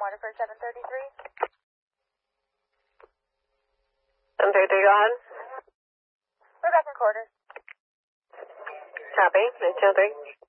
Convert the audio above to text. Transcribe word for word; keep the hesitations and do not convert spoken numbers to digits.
Waterford seven thirty-three. seven thirty-three, go ahead. We're back in quarters. Copy. nine two three.